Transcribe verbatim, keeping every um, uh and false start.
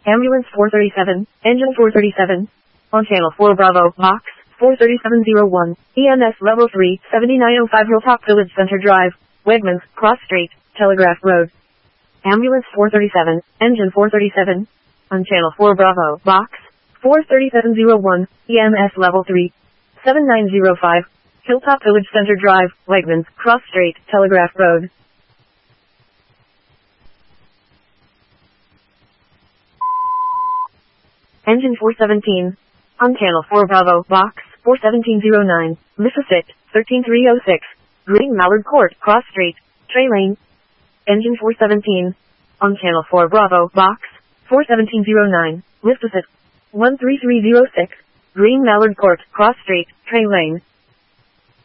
Ambulance four thirty-seven, engine four thirty-seven. On channel four Bravo, box four thirty-seven oh one, E M S level three, seventy-nine oh five Hilltop Village Center Drive, Wegmans, Cross Street, Telegraph Road. Ambulance four thirty-seven, engine four thirty-seven. On channel four Bravo, box four thirty-seven oh one, E M S level three, seventy-nine oh five, Hilltop Village Center Drive, Wegmans, Cross Street, Telegraph Road. Engine four seventeen. On channel four Bravo, box four seventeen oh nine, Mississippi, thirteen three oh six, Green Mallard Court, Cross Street, Trey Lane. Engine four seventeen. On channel four Bravo, box four seventeen oh nine, Mississippi, one three three oh six, Green Mallard Court, Cross Street, Trey Lane.